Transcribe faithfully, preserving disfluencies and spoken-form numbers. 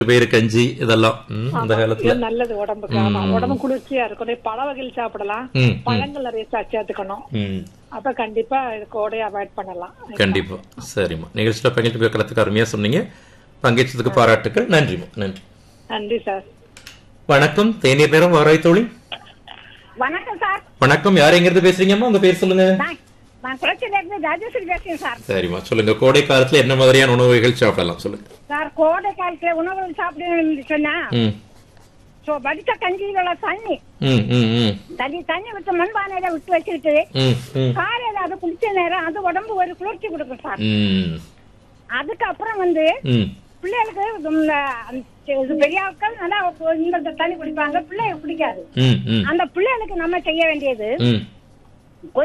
பேரு கஞ்சி இதெல்லாம் ம், அந்த காலத்துல இது நல்லது உடம்புக்கு. ஆமா, உடம்பு குளிர்ச்சியா இருக்கும். பழ வகைகள் சாப்பிடலாம், ம், ம், பழங்கள் நிறைய சா- சேர்த்துக்கணும். ம். அப்ப கண்டிப்பா இது கோடையை அவாய்ட் பண்ணலாம். கண்டிப்பா. சரிம்மா, நிகழ்ச்சியில பங்கேற்று பேக்கிறதுக்கு அருமையா சொன்னீங்க. பங்கேற்றதுக்கு பாராட்டுக்கள். நன்றிம்மா, நன்றி. நன்றி சார். வணக்கம், தேநீர் நேரம் வாராய் தோழி. வணக்கம் சார். வணக்கம், யார் எங்க இருந்து பேசுறீங்கம்மா? உங்க பேர் சொல்லுங்க. நான் நான் குளச்சில இருந்து ராஜேஸ்வரி பேசுறேன் சார். சரிம்மா, சொல்லுங்க. கோடை காலத்துல என்ன மாதிரியான உணவுகள் சாப்பிடலாம் சொல்லுங்க. சார், கோடை காலத்துல உணவுகள் சாப்பிடணும்னு சொன்னா ம், சோ வடித்த கஞ்சியில தண்ணி ம், ம், ம், தண்ணி தண்ணி விட்டு மண்பானையில விட்டு வச்சுக்கிட்டு ம், ம், காலையில அது குளிச்ச நேரம் அது உடம்பு ஒரு குளிர்ச்சி கொடுக்கும் சார். ம், அதுக்கப்புறம் வந்து ம், பிள்ளைகளுக்கு இந்த இது பெரிய ஆட்கள் நல்லா இந்த தண்ணி குடிப்பாங்க, பிள்ளைகளுக்கு பிடிக்காது. ம், ம், அந்த பிள்ளைகளுக்கு நம்ம செய்ய வேண்டியது ம்,